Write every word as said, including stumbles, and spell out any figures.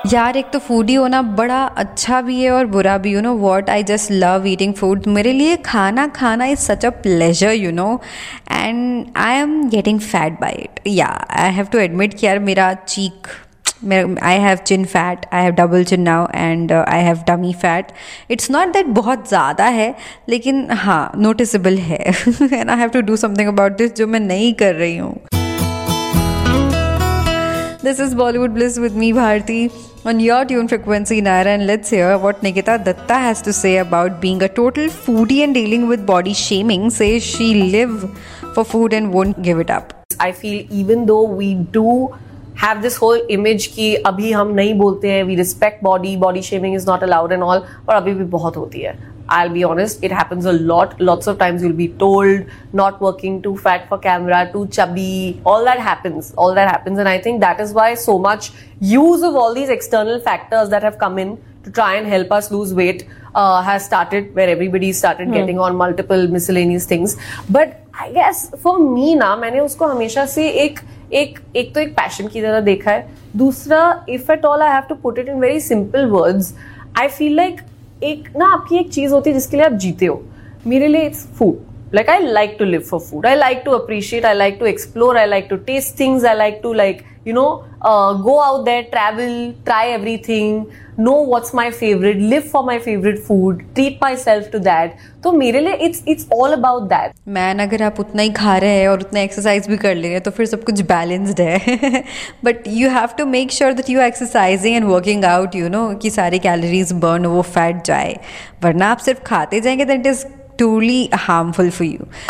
यार एक तो फूडी होना बड़ा अच्छा भी है और बुरा भी, you know what, I just love eating food. मेरे लिए खाना खाना is such a pleasure, you know, and I am getting fat bye it. या आई हैव टू एडमिट कि यार मेरा चीक, I have chin fat, I have double chin now and I have dummy fat. It's not that बहुत ज़्यादा है, लेकिन हाँ noticeable है. And I have to do something about this, जो मैं नहीं कर रही हूँ. This is Bollywood Bliss with me, Bharti, on your tune frequency, Naira, and let's hear what Nikita Datta has to say about being a total foodie and dealing with body shaming. Says she live for food and won't give it up. I feel even though we do have this whole image कि अभी हम नहीं बोलते हैं, we respect body, body shaming is not allowed and all, पर अभी भी बहुत होती है. I'll be honest, it happens a lot. Lots of times you'll be told not working, too fat for camera, too chubby. All that happens. All that happens. And I think that is why so much use of all these external factors that have come in to try and help us lose weight uh, has started, where everybody started hmm. getting on multiple miscellaneous things. But I guess for me ना, मैंने उसको हमेशा से एक एक एक तो एक पैशन की तरह देखा है. दूसरा, if at all I have to put it in very simple words, I feel like एक ना आपकी एक चीज होती है जिसके लिए आप जीते हो. मेरे लिए its food. Like I like to live for food. I like to appreciate. I like to explore. I like to taste things. I like to like you know uh, go out there, travel, try everything, know what's my favorite, live for my favorite food, treat myself to that. तो मेरे लिए it's it's all about that. Man अगर आप उतना ही खा रहे हैं और उतना एक्सरसाइज भी कर ले रहे हैं तो फिर सब कुछ बैलेंस्ड है. But you have to make sure that you are exercising and working out, you know, कि सारे कैलोरीज बर्न, वो फैट जाए. वरना आप सिर्फ खाते जाएंगे that is truly harmful for you.